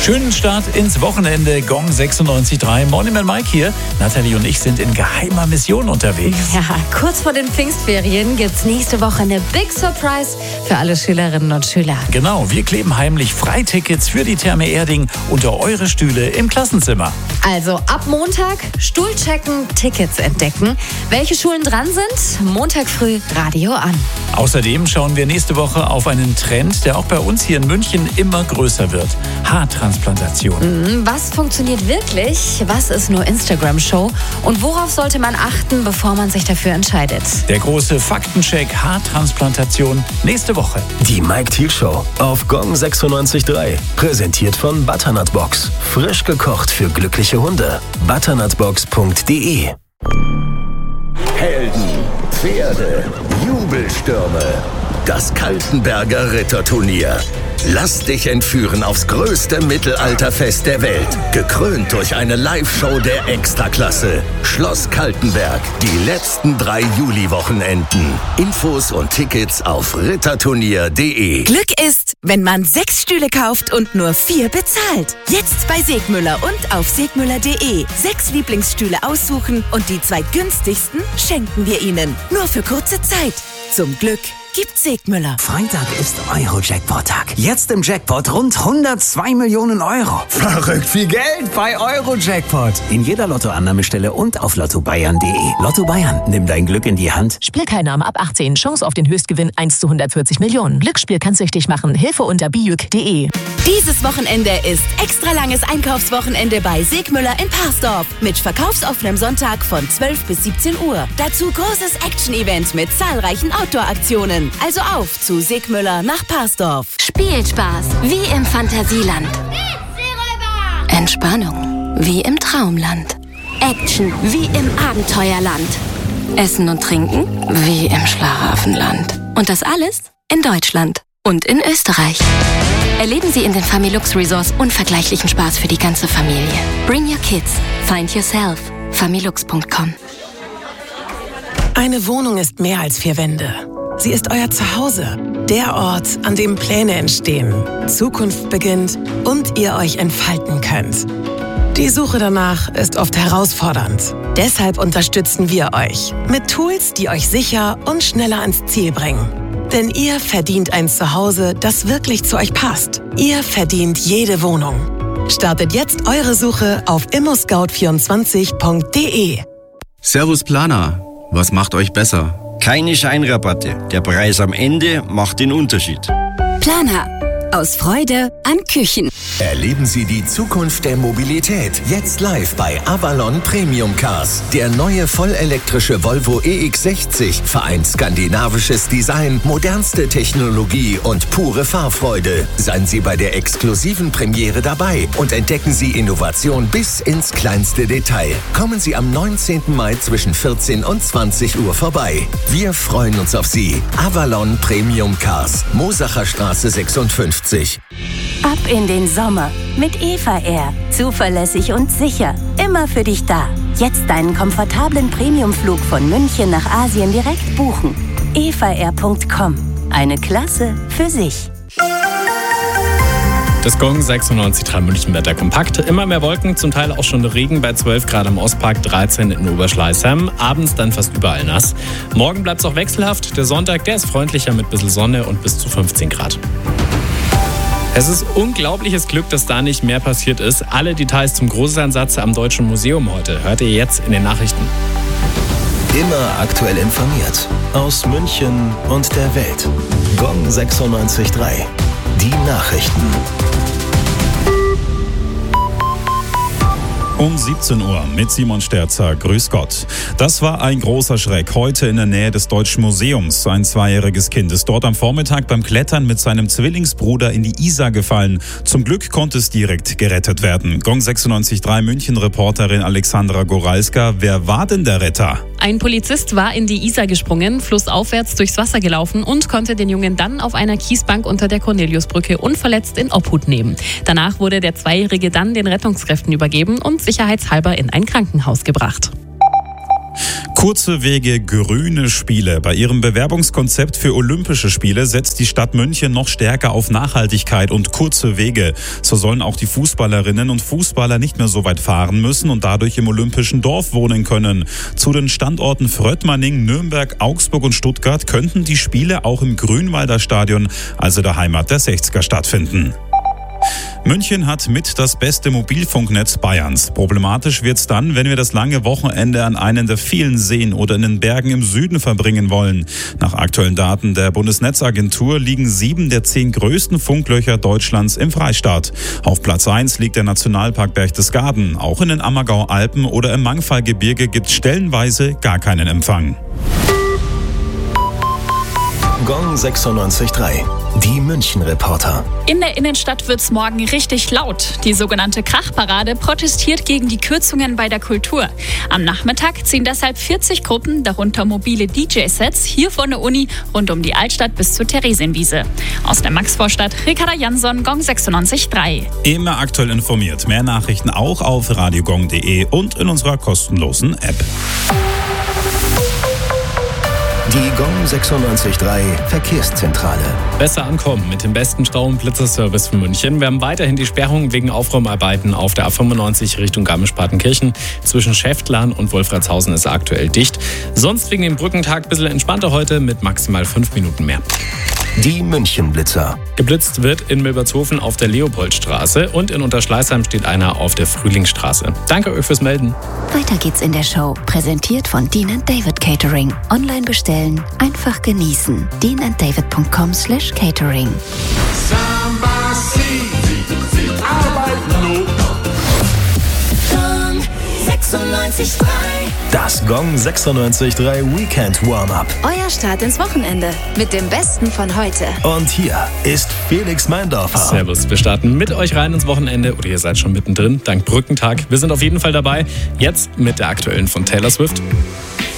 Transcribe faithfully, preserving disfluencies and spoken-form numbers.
Schönen Start ins Wochenende. Gong sechsundneunzig Komma drei. Morning Man Mike hier. Nathalie und ich sind in geheimer Mission unterwegs. Ja, kurz vor den Pfingstferien gibt's nächste Woche eine Big Surprise für alle Schülerinnen und Schüler. Genau, wir kleben heimlich Freitickets für die Therme Erding unter eure Stühle im Klassenzimmer. Also ab Montag Stuhl checken, Tickets entdecken. Welche Schulen dran sind? Montag früh Radio an. Außerdem schauen wir nächste Woche auf einen Trend, der auch bei uns hier in München immer größer wird. Haartransplantation. Was funktioniert wirklich? Was ist nur Instagram-Show? Und worauf sollte man achten, bevor man sich dafür entscheidet? Der große Faktencheck Haartransplantation nächste Woche. Die Mike Thiel Show auf Gong sechsundneunzig Komma drei. Präsentiert von Butternut Box. Frisch gekocht für glückliche Hunde. butternutbox punkt de. Helden, Pferde, Jubelstürme. Das Kaltenberger Ritterturnier. Lass dich entführen aufs größte Mittelalterfest der Welt. Gekrönt durch eine Live-Show der Extraklasse. Schloss Kaltenberg. Die letzten drei Juli-Wochenenden. Infos und Tickets auf ritterturnier punkt de. Glück ist, wenn man sechs Stühle kauft und nur vier bezahlt. Jetzt bei Segmüller und auf segmüller punkt de. Sechs Lieblingsstühle aussuchen und die zwei günstigsten schenken wir Ihnen. Nur für kurze Zeit. Zum Glück gibt's Segmüller. Freitag ist Euro-Jackpot-Tag. Jetzt im Jackpot rund hundertzwei Millionen Euro. Verrückt viel Geld bei Euro-Jackpot. In jeder Lottoannahmestelle und auf lotto bayern punkt de. Lotto Bayern, nimm dein Glück in die Hand. Spielteilnahme ab achtzehn. Chance auf den Höchstgewinn eins zu hundertvierzig Millionen. Glücksspiel kann süchtig machen. Hilfe unter bijuk punkt de. Dieses Wochenende ist extra langes Einkaufswochenende bei Segmüller in Parsdorf. Mit verkaufsoffenem Sonntag von zwölf bis siebzehn Uhr. Dazu großes Action-Event mit zahlreichen Outdoor-Aktionen. Also auf zu Segmüller nach Parsdorf. Spielspaß wie im Fantasieland. Entspannung wie im Traumland. Action wie im Abenteuerland. Essen und Trinken wie im Schlaraffenland. Und das alles in Deutschland und in Österreich. Erleben Sie in den Familux Resorts unvergleichlichen Spaß für die ganze Familie. Bring your kids. Find yourself. familux punkt com. Eine Wohnung ist mehr als vier Wände. Sie ist euer Zuhause, der Ort, an dem Pläne entstehen, Zukunft beginnt und ihr euch entfalten könnt. Die Suche danach ist oft herausfordernd. Deshalb unterstützen wir euch mit Tools, die euch sicher und schneller ans Ziel bringen. Denn ihr verdient ein Zuhause, das wirklich zu euch passt. Ihr verdient jede Wohnung. Startet jetzt eure Suche auf immoscout vierundzwanzig punkt de. Servus Planer, was macht euch besser? Keine Scheinrabatte. Der Preis am Ende macht den Unterschied. Planer. Aus Freude an Küchen. Erleben Sie die Zukunft der Mobilität. Jetzt live bei Avalon Premium Cars. Der neue vollelektrische Volvo E X sechzig vereint skandinavisches Design, modernste Technologie und pure Fahrfreude. Seien Sie bei der exklusiven Premiere dabei und entdecken Sie Innovation bis ins kleinste Detail. Kommen Sie am neunzehnten Mai zwischen vierzehn und zwanzig Uhr vorbei. Wir freuen uns auf Sie. Avalon Premium Cars. Mosacher Straße sechsundfünfzig. Ab in den Sommer mit Eva Air. Zuverlässig und sicher. Immer für dich da. Jetzt deinen komfortablen Premiumflug von München nach Asien direkt buchen. eva air punkt com. Eine Klasse für sich. Das Gong sechsundneunzig Komma drei München Wetter kompakt. Immer mehr Wolken, zum Teil auch schon Regen bei zwölf Grad am Ostpark, dreizehn in Oberschleißheim. Abends dann fast überall nass. Morgen bleibt es auch wechselhaft. Der Sonntag, der ist freundlicher mit ein bisschen Sonne und bis zu fünfzehn Grad. Es ist unglaubliches Glück, dass da nicht mehr passiert ist. Alle Details zum Großeinsatz am Deutschen Museum heute hört ihr jetzt in den Nachrichten. Immer aktuell informiert. Aus München und der Welt. Gong sechsundneunzig Komma drei. Die Nachrichten. Um siebzehn Uhr mit Simon Sterzer. Grüß Gott. Das war ein großer Schreck. Heute in der Nähe des Deutschen Museums. Ein zweijähriges Kind ist dort am Vormittag beim Klettern mit seinem Zwillingsbruder in die Isar gefallen. Zum Glück konnte es direkt gerettet werden. Gong sechsundneunzig Komma drei München-Reporterin Alexandra Goralska. Wer war denn der Retter? Ein Polizist war in die Isar gesprungen, flussaufwärts durchs Wasser gelaufen und konnte den Jungen dann auf einer Kiesbank unter der Corneliusbrücke unverletzt in Obhut nehmen. Danach wurde der Zweijährige dann den Rettungskräften übergeben und sicherheitshalber in ein Krankenhaus gebracht. Kurze Wege, grüne Spiele. Bei ihrem Bewerbungskonzept für Olympische Spiele setzt die Stadt München noch stärker auf Nachhaltigkeit und kurze Wege. So sollen auch die Fußballerinnen und Fußballer nicht mehr so weit fahren müssen und dadurch im olympischen Dorf wohnen können. Zu den Standorten Fröttmanning, Nürnberg, Augsburg und Stuttgart könnten die Spiele auch im Grünwalder Stadion, also der Heimat der sechziger, stattfinden. München hat mit das beste Mobilfunknetz Bayerns. Problematisch wird's dann, wenn wir das lange Wochenende an einen der vielen Seen oder in den Bergen im Süden verbringen wollen. Nach aktuellen Daten der Bundesnetzagentur liegen sieben der zehn größten Funklöcher Deutschlands im Freistaat. Auf Platz eins liegt der Nationalpark Berchtesgaden. Auch in den Ammergauer Alpen oder im Mangfallgebirge gibt's stellenweise gar keinen Empfang. Gong sechsundneunzig Komma drei. Die München-Reporter. In der Innenstadt wird's morgen richtig laut. Die sogenannte Krachparade protestiert gegen die Kürzungen bei der Kultur. Am Nachmittag ziehen deshalb vierzig Gruppen, darunter mobile D J-Sets, hier von der Uni rund um die Altstadt bis zur Theresienwiese. Aus der Maxvorstadt, Ricarda Jansson, Gong sechsundneunzig Komma drei. Immer aktuell informiert. Mehr Nachrichten auch auf radiogong punkt de und in unserer kostenlosen App. Die Gong sechsundneunzig Komma drei Verkehrszentrale. Besser ankommen mit dem besten Stau- und Blitzerservice für München. Wir haben weiterhin die Sperrung wegen Aufräumarbeiten auf der A fünfundneunzig Richtung Garmisch-Partenkirchen. Zwischen Schäftlern und Wolfratshausen ist aktuell dicht. Sonst wegen dem Brückentag ein bisschen entspannter heute mit maximal fünf Minuten mehr. Die München-Blitzer. Geblitzt wird in Milbertshofen auf der Leopoldstraße und in Unterschleißheim steht einer auf der Frühlingsstraße. Danke euch fürs Melden. Weiter geht's in der Show. Präsentiert von Dean and David Catering. Online bestellen, einfach genießen. dean and david punkt com slash catering. sechsundneunzig Komma drei. Das Gong sechsundneunzig Komma drei Weekend Warm-Up. Euer Start ins Wochenende mit dem Besten von heute. Und hier ist Felix Meindorfer. Servus, wir starten mit euch rein ins Wochenende oder ihr seid schon mittendrin, dank Brückentag. Wir sind auf jeden Fall dabei, jetzt mit der aktuellen von Taylor Swift.